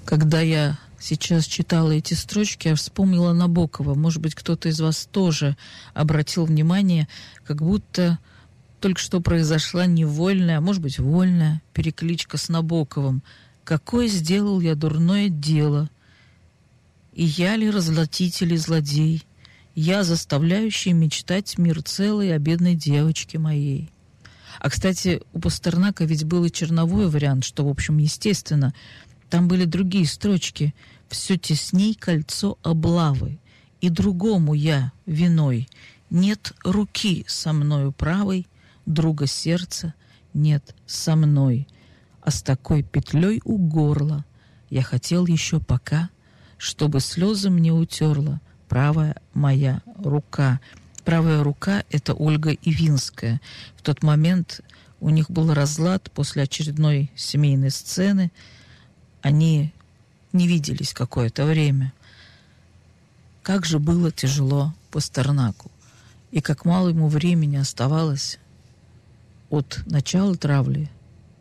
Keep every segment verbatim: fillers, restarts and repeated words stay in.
Когда я сейчас читала эти строчки, я вспомнила Набокова. Может быть, кто-то из вас тоже обратил внимание, как будто только что произошла невольная, а может быть, вольная перекличка с Набоковым. «Какое сделал я дурное дело? И я ли разлатитель и злодей? Я, заставляющий мечтать мир целый о бедной девочке моей». А, кстати, у Пастернака ведь был и черновой вариант, что, в общем, естественно. Там были другие строчки. «Все тесней кольцо облавы, и другому я виной. Нет руки со мною правой, друга сердца нет со мной. А с такой петлей у горла я хотел еще пока, чтобы слезы мне утерла правая моя рука». Правая рука — это Ольга Ивинская. В тот момент у них был разлад после очередной семейной сцены. Они не виделись какое-то время. Как же было тяжело Пастернаку. И как мало ему времени оставалось от начала травли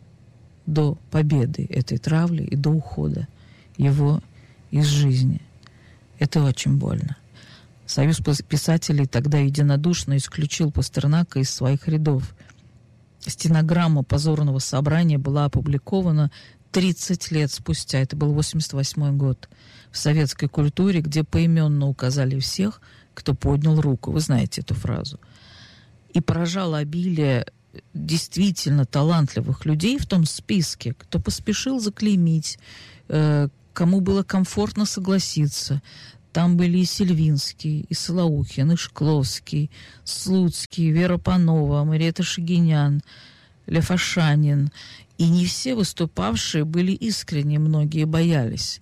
до победы этой травли и до ухода его из жизни. Это очень больно. Союз писателей тогда единодушно исключил Пастернака из своих рядов. Стенограмма позорного собрания была опубликована тридцать лет спустя, это был восемьдесят восьмой год, в «Советской культуре», где поименно указали всех, кто поднял руку. Вы знаете эту фразу. И поражало обилие действительно талантливых людей в том списке, кто поспешил заклеймить, э, кому было комфортно согласиться. Там были и Сильвинский, и Солоухин, и Шкловский, Слуцкий, Вера Панова, Мариэтта Шагинян, Лев Ашанин. И не все выступавшие были искренни, многие боялись.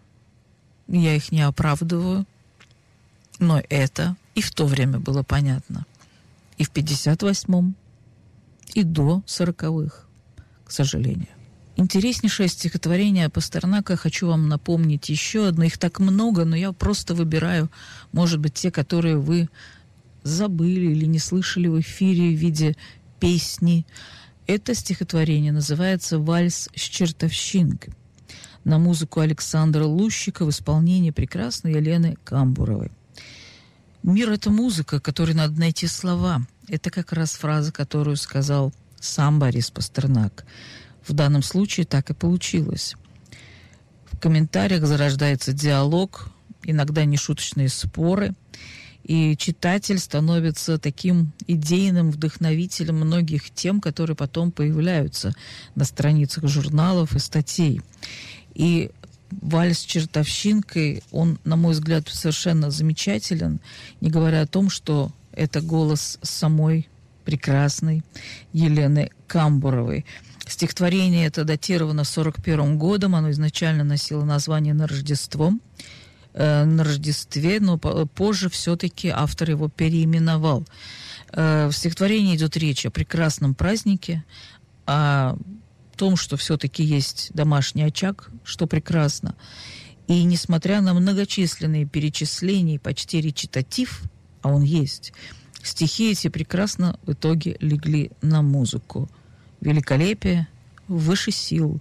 Я их не оправдываю, но это и в то время было понятно. И в пятьдесят восьмом, и до сороковых, к сожалению. Интереснейшее стихотворение Пастернака хочу вам напомнить еще одно. Их так много, но я просто выбираю, может быть, те, которые вы забыли или не слышали в эфире в виде песни. Это стихотворение называется «Вальс с чертовщинкой» на музыку Александра Лущика в исполнении прекрасной Елены Камбуровой. «Мир — это музыка, которой надо найти слова». Это как раз фраза, которую сказал сам Борис Пастернак. В данном случае так и получилось. В комментариях зарождается диалог, иногда нешуточные споры, и читатель становится таким идейным вдохновителем многих тем, которые потом появляются на страницах журналов и статей. И «Вальс с чертовщинкой», он, на мой взгляд, совершенно замечателен, не говоря о том, что это голос самой прекрасной Елены Камбуровой. Стихотворение это датировано сорок первым годом, оно изначально носило название «На Рождество», э, на Рождестве, но позже все-таки автор его переименовал. Э, в стихотворении идет речь о прекрасном празднике, о том, что все-таки есть домашний очаг, что прекрасно. И несмотря на многочисленные перечисления и почти речитатив, а он есть, стихи эти прекрасно в итоге легли на музыку. Великолепие выше сил,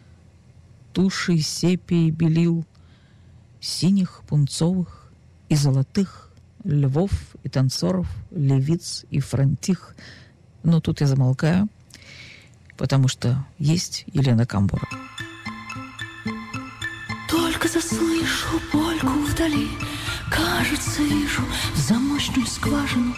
туши сепии белил, синих, пунцовых и золотых, львов и танцоров, левиц и франтих. Но тут я замолкаю, потому что есть Елена Камбурова. Только заслышу польку вдали, кажется, вижу замочную скважину,